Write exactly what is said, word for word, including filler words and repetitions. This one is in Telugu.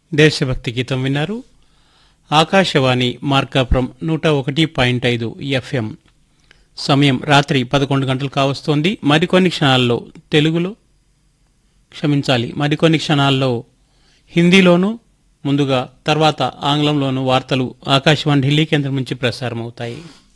దేశభక్తి గీతం విన్నారు. ఆకాశవాణి మార్కాపురం నూట ఒకటి పాయింట్ ఐదు ఎఫ్ఎం. సమయం రాత్రి పదకొండు గంటలు కావస్తోంది. మరికొన్ని క్షణాల్లో తెలుగులో క్షమించాలి మరికొన్ని క్షణాల్లో హిందీలోనూ ముందుగా తర్వాత ఆంగ్లంలోనూ వార్తలు ఆకాశవాణి ఢిల్లీ కేంద్రం నుంచి ప్రసారమవుతాయి.